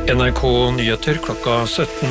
NRK Nyheter klokka 17.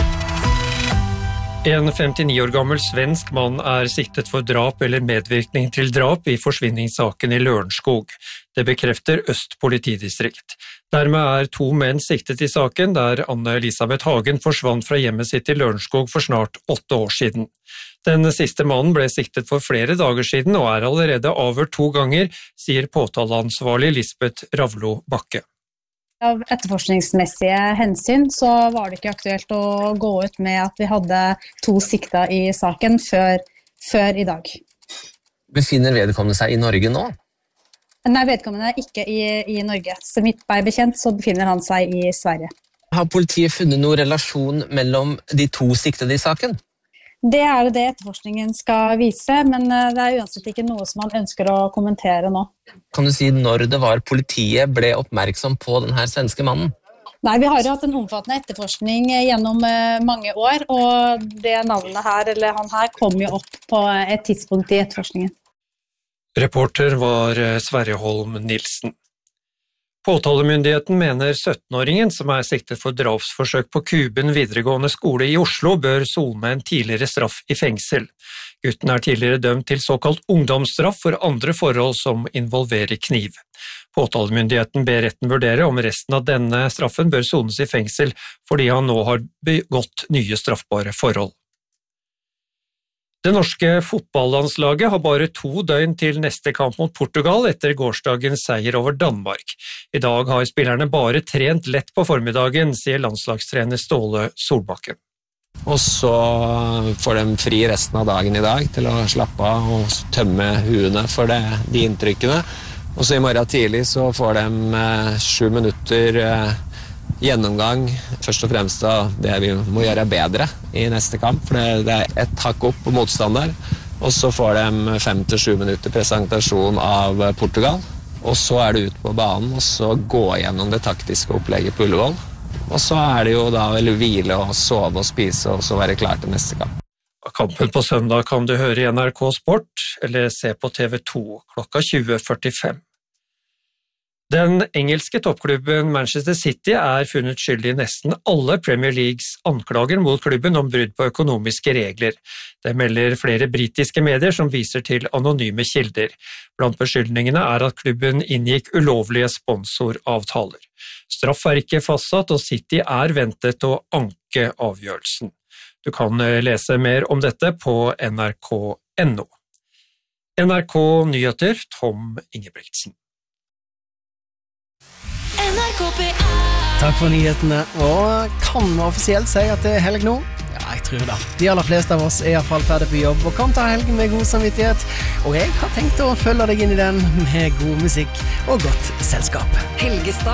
En 59 år gammel svensk mann siktet for drap eller medvirkning til drap i forsvinningssaken i Lørenskog. Det bekrefter Øst politidistrikt. Dermed 2 menn siktet i saken, der Anne-Elisabeth Hagen forsvant fra hjemmet sitt i Lørenskog for snart 8 år siden. Den siste mannen ble siktet for flere dager siden og allerede avhørt 2 ganger, sier påtaleansvarlig Lisbeth Ravlo Bakke. Av etterforskningsmessige hensyn så var det ikke aktuelt å gå ut med at vi hadde 2 sikta i saken før i dag. Befinner vedkommende seg i Norge nå? Nei, vedkommende ikke i Norge. Så vidt meg bekjent så befinner han seg i Sverige. Har politiet funnet noen relasjon mellom de 2 siktede i saken? Det det etterforskningen skal vise, men det uansett ikke noe som man ønsker å kommentere nå. Kan du si når det var politiet ble oppmerksom på denne svenske mannen? Nei, vi har jo hatt en omfattende etterforskning gjennom mange år, og det navnet her, eller han her, kom jo opp på et tidspunkt i etterforskningen. Reporter var Sverre Holm Nilsen. Påtalemyndigheten mener 17-åringen som siktet for drapsforsøk på Kuben videregående skole i Oslo bør sone en tidligere straff i fengsel. Gutten tidligere dømt til såkalt ungdomsstraff for andre forhold som involverer kniv. Påtalemyndigheten ber retten vurdere om resten av denne straffen bør sones i fengsel fordi han nå har begått nye straffbare forhold. Det norske fotballandslaget har bare 2 døgn til neste kamp mot Portugal etter gårsdagens seier over Danmark. I dag har spillerne bare trent lett på formiddagen, sier landslagstrener Ståle Solbakken. Og så får de fri resten av dagen i dag til å slappe av og tømme huene for de inntrykkene. Og så i morgen tidlig så får de 7 minutter gjennomgang, først og fremst av det vi må gjøre bedre i neste kamp, for det et hakk opp på motstander, og så får de 5-7 minutter presentasjon av Portugal, og så det ut på banen, og så gå gjennom det taktiske opplegget på Ullevål, og så det jo da vel hvile og sove og spise, og så være klar til neste kamp. Kampen på søndag kan du høre i NRK Sport, eller se på TV 2 klokka 20:45. Den engelske toppklubben Manchester City funnet skyldig i nesten alle Premier Leagues anklager mot klubben om brudd på økonomiske regler. Det melder flere britiske medier som viser til anonyme kilder. Blant beskyldningene at klubben inngikk ulovlige sponsoravtaler. Straff ikke fastsatt, og City ventet å anke avgjørelsen. Du kan lese mer om dette på nrk.no. NRK Nyheter, Tom Ingebrigtsen. Takk for nyhetene, og kan vi offisielt si at det helg nå? Ja, jeg tror det. De aller fleste av oss i hvert fall ferdig på jobb og kan ta helgen med god samvittighet, og jeg har tenkt å følge deg inn i den med god musikk og godt selskap. Helgestad.